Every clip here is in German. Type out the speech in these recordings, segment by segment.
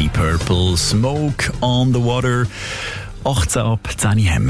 Deep Purple, Smoke on the Water. 18 ab 10 haben wir.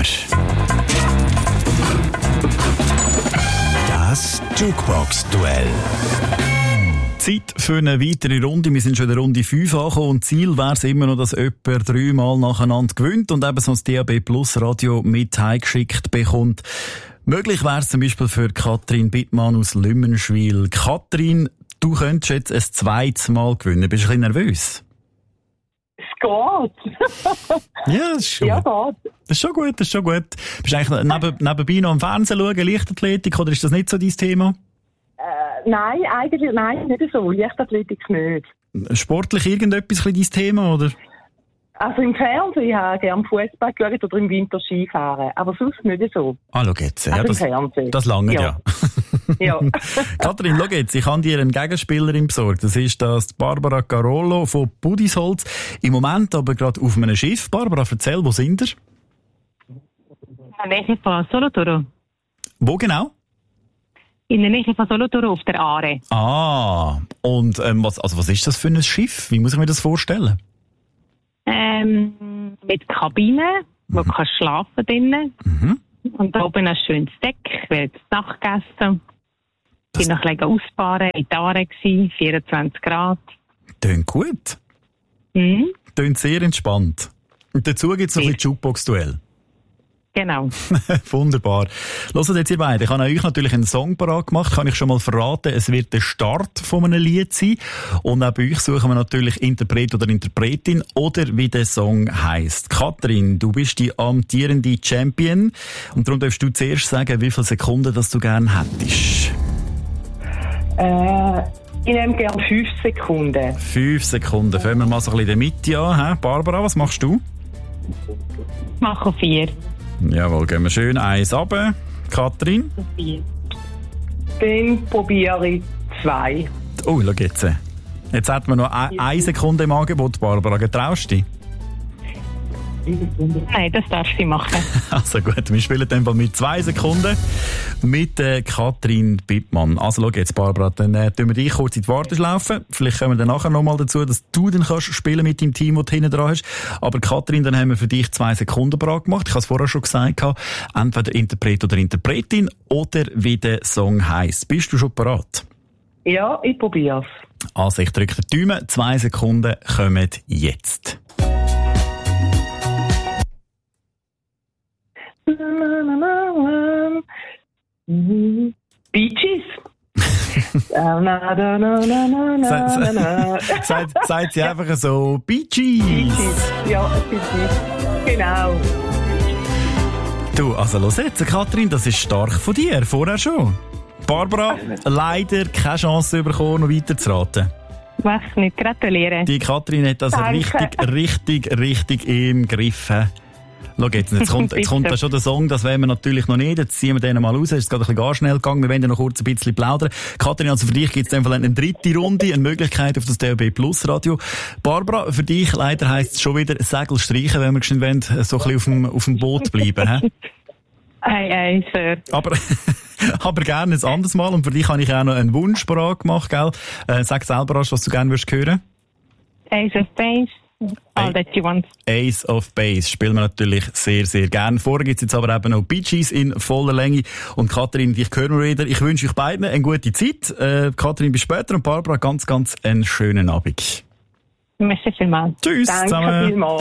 Das Jukebox-Duell. Zeit für eine weitere Runde. Wir sind schon in der Runde 5 angekommen und Ziel wäre es immer noch, dass jemand 3-mal nacheinander gewinnt und eben so ein DAB Plus Radio mit heimgeschickt bekommt. Möglich wäre es zum Beispiel für Katrin Bittmann aus Lümmenschwil. Katrin, du könntest jetzt ein zweites Mal gewinnen. Bist du ein bisschen nervös? Es geht. Ja, das ist schon Ja, gut. geht. Das ist schon gut, das ist schon gut. Bist du eigentlich nebenbei noch am Fernsehen schauen, Leichtathletik, oder ist das nicht so dein Thema? Nein, eigentlich nein, nicht so. Leichtathletik nicht. Sportlich irgendetwas ein bisschen dein Thema, oder? Also im Fernsehen habe ich gerne Fußball geschaut oder im Winter Skifahren. Aber sonst nicht so. Ah, schau jetzt. Ja, Also im Fernsehen. das lange, ja. Ja. Katrin, schau jetzt, ich habe dir eine Gegensspielerin besorgt. Das ist das Barbara Carollo von Budisholz. Im Moment aber gerade auf einem Schiff. Barbara, erzähl, wo sind ihr? In der Nähe von Solothurn. Wo genau? In der Nähe von Solothurn auf der Aare. Ah, und was ist das für ein Schiff? Wie muss ich mir das vorstellen? Mit Kabine, wo du kannst schlafen drinnen. Mhm. Und da oben ein schönes Deck, wird Nacht gegessen. Ich bin noch ein bisschen ausfahren, in der Aare gsi, 24 Grad. Tönt gut. Mhm. Tönt sehr entspannt. Und dazu gibt es noch ein bisschen Jukebox-Duell. Genau. Wunderbar. Hört jetzt ihr beide. Ich habe euch natürlich einen Song parat gemacht. Kann ich schon mal verraten, es wird der Start von einem Lied sein. Und auch bei euch suchen wir natürlich Interpret oder Interpretin oder wie der Song heisst. Katrin, du bist die amtierende Champion. Und darum darfst du zuerst sagen, wie viele Sekunden das du gerne hättest. Ich nehme gerne 5 Sekunden. 5 Sekunden. Fangen wir mal so ein bisschen in der Mitte an. He? Barbara, was machst du? Ich mache 4. Jawohl, gehen wir schön 1 runter. Katrin? 4. Dann probiere ich 2. Oh, schau jetzt. Jetzt hat man noch 1 Sekunde im Angebot, Barbara. Getraust du dich? Nein, das darfst du machen. Also gut, wir spielen dann mit 2 Sekunden mit Katrin Bittmann. Also schau jetzt, Barbara, dann tun wir dich kurz in die Warteschlaufe. Vielleicht kommen wir dann nachher nochmal dazu, dass du dann kannst spielen mit deinem Team, das du hinten dran hast. Aber Katrin, dann haben wir für dich 2 Sekunden bereit gemacht. Ich habe es vorher schon gesagt, entweder Interpret oder Interpretin oder wie der Song heisst. Bist du schon bereit? Ja, ich probiere es. Also ich drücke den Daumen. 2 Sekunden kommen jetzt. Bee Gees. Seid sie einfach so Bee Gees. Ja, Bee Gees. Genau. Du, also los jetzt, Katrin, das ist stark von dir, vorher schon. Barbara, leider keine Chance bekommen, noch weiterzuraten. Was nicht, gratuliere. Die Katrin hat das richtig im Griff. Schau jetzt kommt da schon der Song, das wollen wir natürlich noch nicht. Jetzt ziehen wir den mal raus. Es ist gerade ein bisschen gar schnell gegangen. Wir wollen ja noch kurz ein bisschen plaudern. Katrin, also für dich gibt es in dem Fall eine dritte Runde, eine Möglichkeit auf das DAB Plus Radio. Barbara, für dich leider heisst es schon wieder Segel streichen, wenn wir schon wollen, so ein bisschen auf dem Boot bleiben. Ei, Sir. Aber gerne ein anderes Mal. Und für dich habe ich auch noch einen Wunsch bereit gemacht, gell? Sag selber, was du gerne würdest hören. Ace of Base. All that you want. Ace of Base spielen wir natürlich sehr, sehr gerne. Vorher gibt es jetzt aber eben noch Bee Gees in voller Länge. Und Katrin, dich hören wir wieder. Ich wünsche euch beiden eine gute Zeit. Katrin, bis später. Und Barbara, ganz einen schönen Abend. Merci vielmals. Tschüss Danke zusammen. vielmals.